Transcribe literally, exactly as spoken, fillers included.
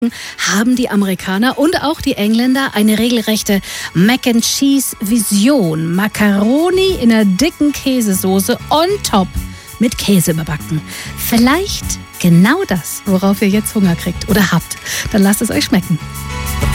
haben die Amerikaner und auch die Engländer eine regelrechte Mac and Cheese Vision. Macaroni in einer dicken Käsesoße on top mit Käse überbacken. Vielleicht genau das, worauf ihr jetzt Hunger kriegt oder habt. Dann lasst es euch schmecken.